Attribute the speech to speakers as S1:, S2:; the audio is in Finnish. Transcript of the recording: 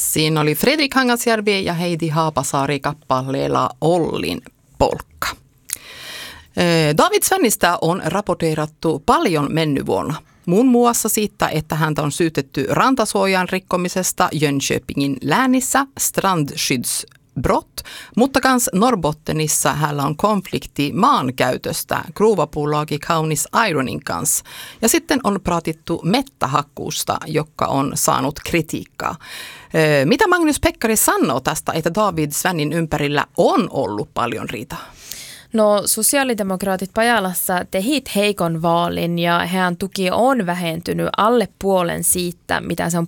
S1: Siinä oli Fredrik Hangasjärvi ja Heidi Haapasaari kappaleella Ollin polkka. David Svennistä on raporteerattu paljon mennyvuonna. Muun muassa siitä, että häntä on syytetty rantasuojan rikkomisesta Jönköpingin läänissä strandskyddsbrott, mutta kans Norrbottenissa hänellä on konflikti maankäytöstä Gruvapulaagi Kaunis Ironin kanssa. Ja sitten on praatittu mettähakkuusta, joka on saanut kritiikkaa. Mitä Magnus Pekkari sanoo tästä, että David Svennin ympärillä on ollut paljon riitaa?
S2: No sosiaalidemokraatit Pajalassa tehit heikon vaalin ja heidän tuki on vähentynyt alle puolen siitä, mitä se on